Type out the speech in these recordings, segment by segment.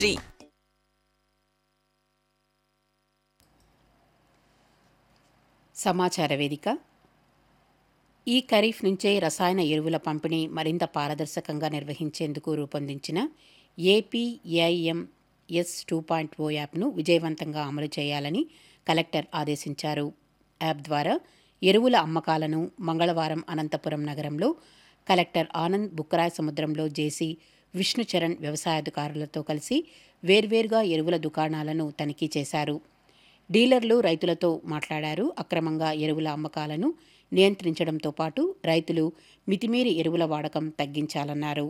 3. సమాచార వేదిక. ఈ ఖరీఫ్ నుంచే రసాయన ఎరువుల పంపిణీ మరింత పారదర్శకంగా నిర్వహించేందుకు రూపొందించిన ఏపీఏఐఎంఎస్ 2.0 యాప్ను విజయవంతంగా అమలు చేయాలని కలెక్టర్ ఆదేశించారు. యాప్ ద్వారా ఎరువుల అమ్మకాలను మంగళవారం అనంతపురం నగరంలో కలెక్టర్ ఆనంద్ బుక్కరాయ సముద్రంలో జేసీ విష్ణుచరణ్ వ్యవసాయాధికారులతో కలిసి వేర్వేరుగా ఎరువుల దుకాణాలను తనిఖీ చేశారు. డీలర్లు రైతులతో మాట్లాడారు. అక్రమంగా ఎరువుల అమ్మకాలను నియంత్రించడంతో పాటు రైతులు మితిమీరి ఎరువుల వాడకం తగ్గించాలన్నారు.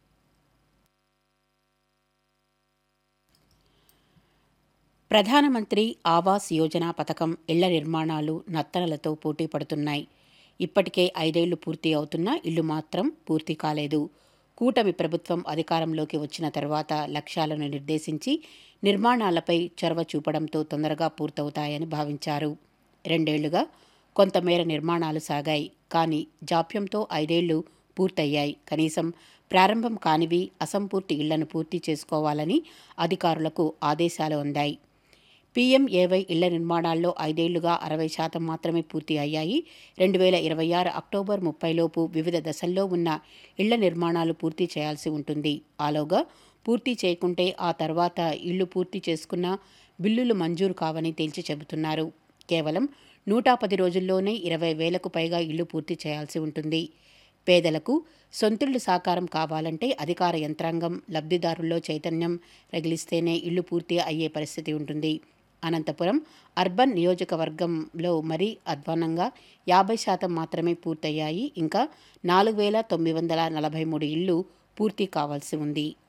ప్రధానమంత్రి ఆవాస్ యోజన పథకం ఇళ్ల నిర్మాణాలు నత్తనలతో పోటీ పడుతున్నాయి. ఇప్పటికే 5 ఏళ్లు పూర్తి అవుతున్నా ఇళ్లు మాత్రం పూర్తి కాలేదు. కూటమి ప్రభుత్వం అధికారంలోకి వచ్చిన తర్వాత లక్ష్యాలను నిర్దేశించి నిర్మాణాలపై చొరవ చూపడంతో తొందరగా పూర్తవుతాయని భావించారు. 2 ఏళ్లుగా కొంతమేర నిర్మాణాలు సాగాయి. కానీ జాప్యంతో 5 ఏళ్లు పూర్తయ్యాయి. కనీసం ప్రారంభం కానివి అసంపూర్తి ఇళ్లను పూర్తి చేసుకోవాలని అధికారులకు ఆదేశాలు అందాయి. పీఎంఏవై ఇళ్ల నిర్మాణాల్లో 5 ఏళ్లుగా 60% మాత్రమే పూర్తి అయ్యాయి. 2026 అక్టోబర్ 30 లోపు వివిధ దశల్లో ఉన్న ఇళ్ల నిర్మాణాలు పూర్తి చేయాల్సి ఉంటుంది. ఆలోగా పూర్తి చేయకుంటే ఆ తర్వాత ఇళ్లు పూర్తి చేసుకున్న బిల్లులు మంజూరు కావని తేల్చి చెబుతున్నారు. కేవలం 110 రోజుల్లోనే 20,000కు పైగా ఇళ్లు పూర్తి చేయాల్సి ఉంటుంది. పేదలకు సొంతిళ్లు సాకారం కావాలంటే అధికార యంత్రాంగం లబ్ధిదారుల్లో చైతన్యం రగిలిస్తేనే ఇళ్లు పూర్తి అయ్యే పరిస్థితి ఉంటుంది. అనంతపురం అర్బన్ నియోజకవర్గంలో మరీ అధ్వాన్నంగా 50% మాత్రమే పూర్తయ్యాయి. ఇంకా 4,943 ఇళ్లు పూర్తి కావాల్సి ఉంది.